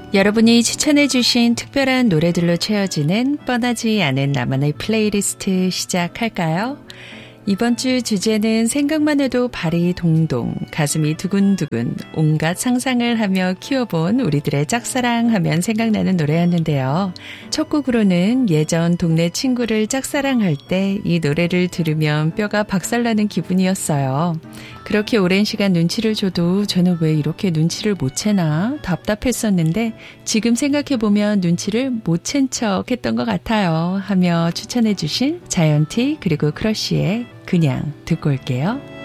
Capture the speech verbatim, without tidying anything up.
여러분이 추천해주신 특별한 노래들로 채워지는 뻔하지 않은 나만의 플레이리스트 시작할까요? 이번 주 주제는 생각만 해도 발이 동동, 가슴이 두근두근, 온갖 상상을 하며 키워본 우리들의 짝사랑하면 생각나는 노래였는데요. 첫 곡으로는 예전 동네 친구를 짝사랑할 때 이 노래를 들으면 뼈가 박살나는 기분이었어요. 그렇게 오랜 시간 눈치를 줘도 저는 왜 이렇게 눈치를 못 채나 답답했었는데 지금 생각해보면 눈치를 못 챈 척 했던 것 같아요 하며 추천해주신 자이언티 그리고 크러쉬의 그냥 듣고 올게요.